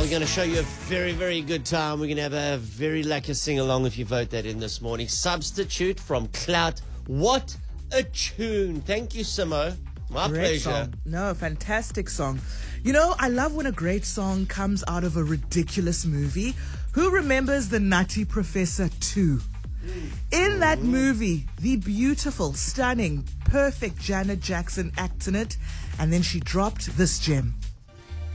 we're going to show you a very, very good time. We're going to have a very lucky sing-along if you vote that in this morning. Substitute from Clout. What a tune. Thank you, Simo. My Great pleasure. song. No, fantastic song. You know, I love when a great song comes out of a ridiculous movie. Who remembers The Nutty Professor 2? In that movie, the beautiful, stunning, perfect Janet Jackson acted in it, and then she dropped this gem.